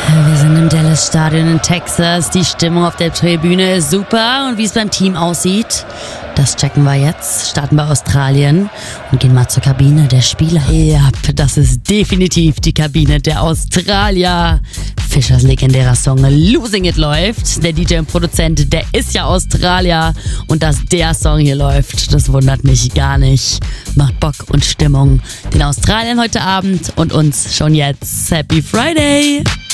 Wir sind im Dallas Stadion in Texas. Die Stimmung auf der Tribüne ist super. Und wie es beim Team aussieht, das checken wir jetzt. Starten bei Australien und gehen mal zur Kabine der Spieler. Ja, das ist definitiv die Kabine der Australier. Fischers legendärer Song Losing It läuft. Der DJ und Produzent, der ist ja Australier. Und dass der Song hier läuft, das wundert mich gar nicht. Macht Bock und Stimmung. Den Australiern heute Abend und uns schon jetzt. Happy Friday!